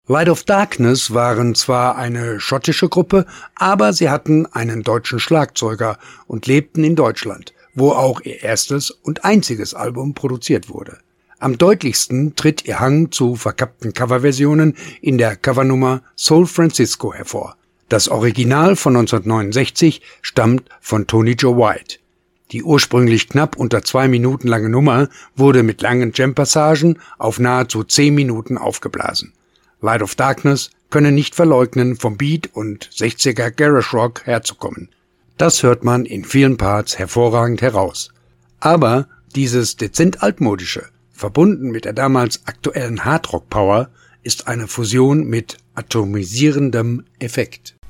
Light of Darkness waren zwar eine schottische Gruppe, aber sie hatten einen deutschen Schlagzeuger und lebten in Deutschland, wo auch ihr erstes und einziges Album produziert wurde. Am deutlichsten tritt ihr Hang zu verkappten Coverversionen in der Covernummer Soul Francisco hervor. Das Original von 1969 stammt von Tony Joe White. Die ursprünglich knapp unter 2 Minuten lange Nummer wurde mit langen Jam-Passagen auf nahezu 10 Minuten aufgeblasen. Light of Darkness können nicht verleugnen, vom Beat und 60er Garage Rock herzukommen. Das hört man in vielen Parts hervorragend heraus. Aber dieses dezent altmodische, verbunden mit der damals aktuellen Hardrock-Power, ist eine Fusion mit atomisierendem Effekt.